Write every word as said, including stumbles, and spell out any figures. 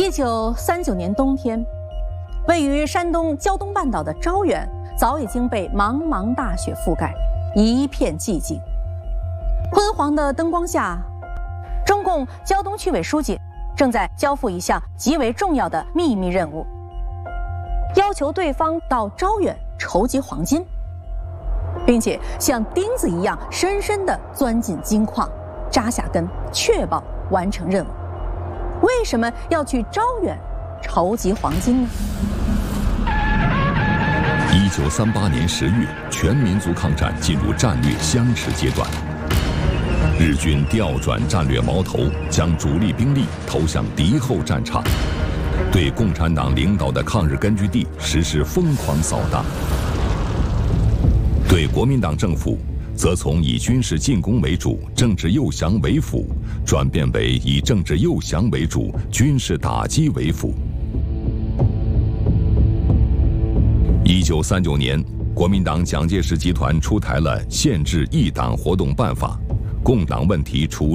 一九三九年冬天，位于山东胶东半岛的招远早已经被茫茫大雪覆盖，一片寂静。昏黄的灯光下，中共胶东区委书记正在交付一项极为重要的秘密任务，要求对方到招远筹集黄金，并且像钉子一样深深地钻进金矿，扎下根，确保完成任务。为什么要去招远筹集黄金呢？ 一九三八年十月，全民族抗战进入战略相持阶段。日军调转战略矛头，将主力兵力投向敌后战场，对共产党领导的抗日根据地实施疯狂扫荡。对国民党政府，则从以军事进攻为主、政治诱降为辅，转变为以政治诱降为主、军事打击为辅。一九三九年，国民党蒋介石集团出台了《限制一党活动办法》，共党问题处